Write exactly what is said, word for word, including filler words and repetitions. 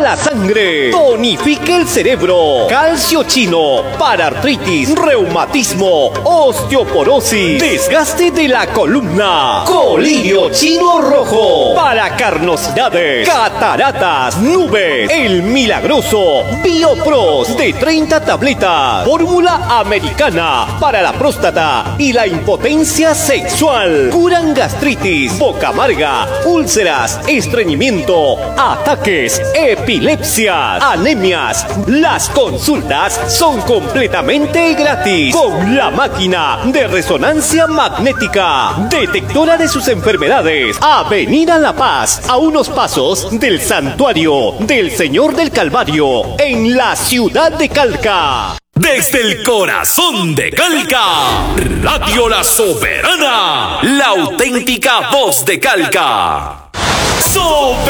la sangre, tonifica el cerebro, calcio chino para artritis, reumatismo, osteoporosis, desgaste de la columna, colirio chino rojo para carnosidades, cataratas, nubes, el milagroso Biopros de treinta tabletas, fórmula americana para la próstata y la impotencia sexual, curan gastritis, boca amarga, úlceras, estreñimiento, ataques, epilepsias, anemias. Las consultas son completamente gratis con la máquina de resonancia magnética, detectora de sus enfermedades. Avenida La Paz, a unos pasos del Santuario del Señor del Calvario, en la ciudad de Calca. Desde el corazón de Calca, Radio La Soberana, la auténtica voz de Calca. ¡Soberana!